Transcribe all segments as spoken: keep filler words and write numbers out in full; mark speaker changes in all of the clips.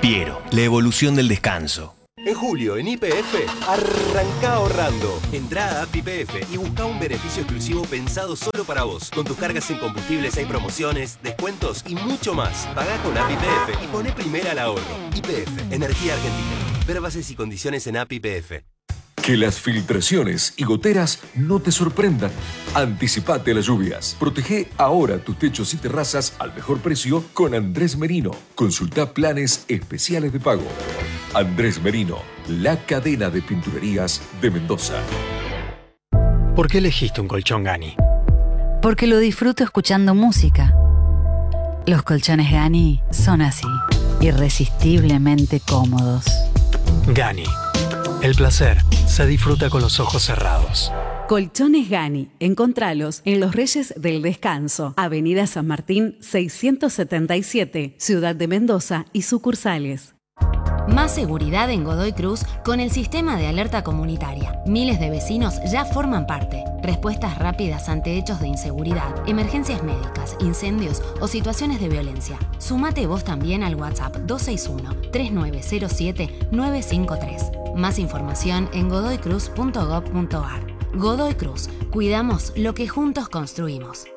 Speaker 1: Piero, la evolución del descanso.
Speaker 2: En julio, en Y P F, arrancá ahorrando. Entrá a App Y P F y buscá un beneficio exclusivo pensado solo para vos. Con tus cargas en combustibles hay promociones, descuentos y mucho más. Pagá con App Y P F y poné primera al ahorro. Y P F, Energía Argentina. Ver bases y condiciones en App Y P F.
Speaker 3: Que las filtraciones y goteras no te sorprendan. Anticipate a las lluvias. Protege ahora tus techos y terrazas al mejor precio con Andrés Merino. Consulta planes especiales de pago. Andrés Merino, la cadena de pinturerías de Mendoza.
Speaker 4: ¿Por qué elegiste un colchón Gani?
Speaker 5: Porque lo disfruto escuchando música. Los colchones Gani son así, irresistiblemente cómodos.
Speaker 4: Gani. El placer se disfruta con los ojos cerrados.
Speaker 6: Colchones Gani. Encontralos en Los Reyes del Descanso, Avenida San Martín seiscientos setenta y siete, Ciudad de Mendoza y sucursales.
Speaker 7: Más seguridad en Godoy Cruz con el sistema de alerta comunitaria. Miles de vecinos ya forman parte. Respuestas rápidas ante hechos de inseguridad, emergencias médicas, incendios o situaciones de violencia. Sumate vos también al WhatsApp dos seis uno, tres nueve cero siete, nueve cinco tres. Más información en godoy cruz punto gob punto ar. Godoy Cruz. Cuidamos lo que juntos construimos.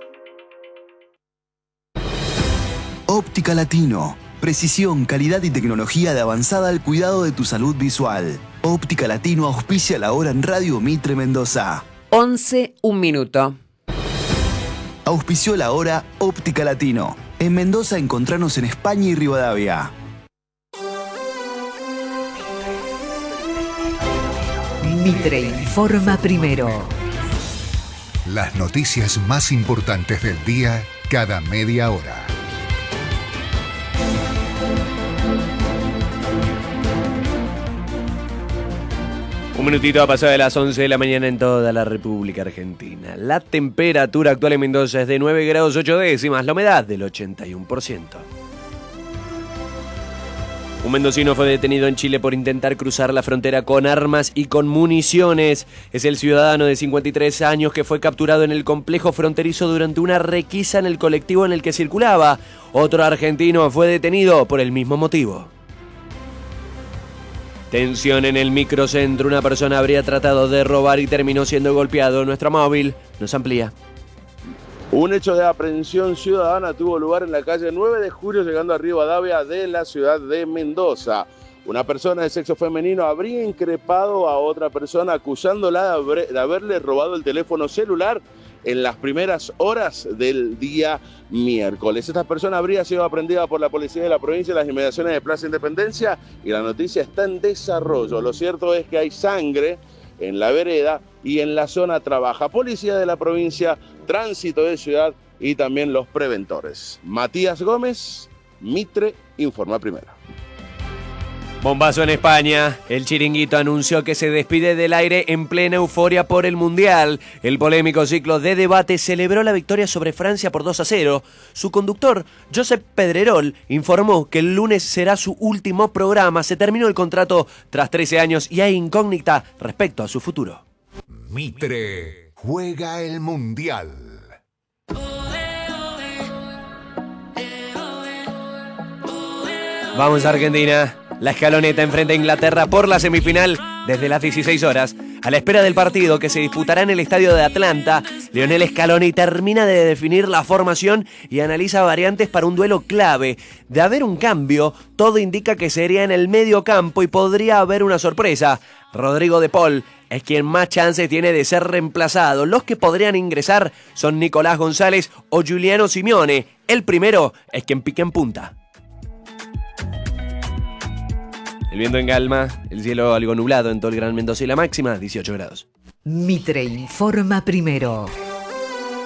Speaker 8: Óptica Latino. Precisión, calidad y tecnología de avanzada al cuidado de tu salud visual. Óptica Latino auspicia la hora en Radio Mitre Mendoza.
Speaker 9: once, un minuto.
Speaker 8: Auspició la hora Óptica Latino. En Mendoza encontranos en España y Rivadavia.
Speaker 10: Mitre informa primero.
Speaker 11: Las noticias más importantes del día cada media hora.
Speaker 12: Un minutito a pasar de las once de la mañana en toda la República Argentina. La temperatura actual en Mendoza es de nueve grados ocho décimas, la humedad del ochenta y uno por ciento. Un mendocino fue detenido en Chile por intentar cruzar la frontera con armas y con municiones. Es el ciudadano de cincuenta y tres años que fue capturado en el complejo fronterizo durante una requisa en el colectivo en el que circulaba. Otro argentino fue detenido por el mismo motivo. Tensión en el microcentro. Una persona habría tratado de robar y terminó siendo golpeado. Nuestro móvil nos amplía.
Speaker 13: Un hecho de aprehensión ciudadana tuvo lugar en la calle nueve de julio, llegando a Rivadavia de la ciudad de Mendoza. Una persona de sexo femenino habría increpado a otra persona acusándola de haberle robado el teléfono celular en las primeras horas del día miércoles. Esta persona habría sido aprendida por la policía de la provincia en las inmediaciones de Plaza Independencia y la noticia está en desarrollo. Lo cierto es que hay sangre en la vereda y en la zona trabaja policía de la provincia, tránsito de ciudad y también los preventores. Matías Gómez, Mitre informa primero.
Speaker 12: Bombazo en España. El Chiringuito anunció que se despide del aire en plena euforia por el Mundial. El polémico ciclo de debate celebró la victoria sobre Francia por dos a cero. Su conductor, Josep Pedrerol, informó que el lunes será su último programa. Se terminó el contrato tras trece años y hay incógnita respecto a su futuro.
Speaker 11: Mitre juega el Mundial.
Speaker 12: Vamos a Argentina. La escaloneta enfrenta a Inglaterra por la semifinal desde las dieciséis horas. A la espera del partido que se disputará en el estadio de Atlanta, Lionel Scaloni termina de definir la formación y analiza variantes para un duelo clave. De haber un cambio, todo indica que sería en el medio campo y podría haber una sorpresa. Rodrigo de Paul es quien más chances tiene de ser reemplazado. Los que podrían ingresar son Nicolás González o Giuliano Simeone. El primero es quien pica en punta. El viento en calma, el cielo algo nublado en todo el Gran Mendoza y la máxima, dieciocho grados.
Speaker 10: Mitre informa primero.